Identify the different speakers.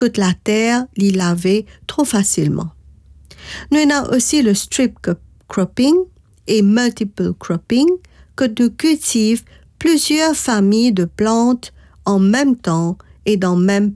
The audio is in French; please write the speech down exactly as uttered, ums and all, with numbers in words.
Speaker 1: que la terre l'y lavait trop facilement. Nous avons aussi le strip cropping et multiple cropping que nous cultivons plusieurs familles de plantes en même temps et dans le même